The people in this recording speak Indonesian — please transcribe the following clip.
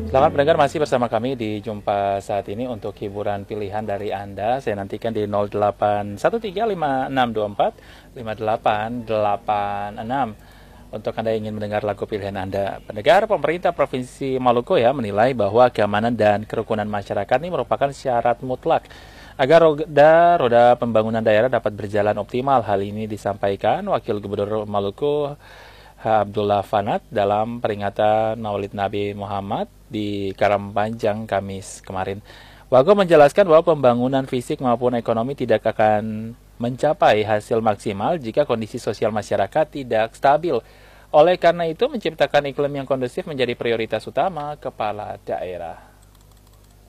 Selamat pendengar, masih bersama kami di Jumpa saat ini untuk hiburan pilihan dari Anda. Saya nantikan di 081356245886 untuk Anda yang ingin mendengar lagu pilihan Anda. Pendengar, pemerintah Provinsi Maluku ya menilai bahwa keamanan dan kerukunan masyarakat ini merupakan syarat mutlak agar roda pembangunan daerah dapat berjalan optimal. Hal ini disampaikan Wakil Gubernur Maluku Abdullah Fanat dalam peringatan Maulid Nabi Muhammad di Karampanjang Kamis kemarin. Wago menjelaskan bahwa pembangunan fisik maupun ekonomi tidak akan mencapai hasil maksimal jika kondisi sosial masyarakat tidak stabil. Oleh karena itu, menciptakan iklim yang kondusif menjadi prioritas utama kepala daerah.